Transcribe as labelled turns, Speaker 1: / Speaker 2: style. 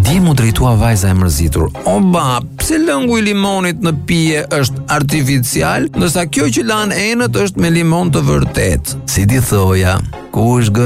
Speaker 1: Dje mu drejtua vajza e mërzitur: "Oba, pse lëngu i limonit në pije është artificial, ndërsa kjo që lan enët është me limon të vërtet?" Si ti thoja, kush